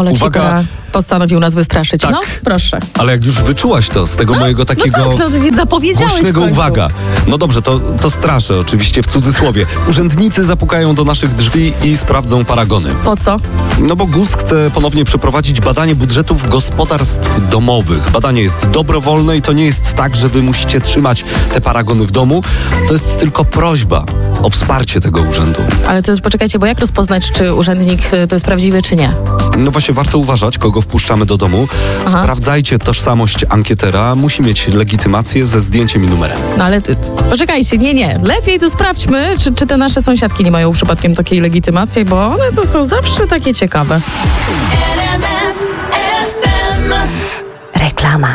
Olek Uwaga, się postanowił nas wystraszyć. Tak. No, proszę. ale jak już wyczułaś to z tego mojego takiego Zapowiedziałeś głośnego w końcu. uwaga. No dobrze, to straszę oczywiście w cudzysłowie. Urzędnicy zapukają do naszych drzwi i sprawdzą paragony. Po co? No bo GUS chce ponownie przeprowadzić badanie budżetów gospodarstw domowych. Badanie jest dobrowolne i to nie jest tak, że wy musicie trzymać te paragony w domu. To jest tylko prośba o wsparcie tego urzędu. Ale to już poczekajcie, bo jak rozpoznać, czy urzędnik to jest prawdziwy, czy nie? No właśnie warto uważać, kogo wpuszczamy do domu. Aha. Sprawdzajcie tożsamość ankietera. Musi mieć legitymację ze zdjęciem i numerem. No ale poczekajcie, nie. Lepiej to sprawdźmy, czy te nasze sąsiadki nie mają przypadkiem takiej legitymacji, bo one to są zawsze takie ciekawe. Reklama.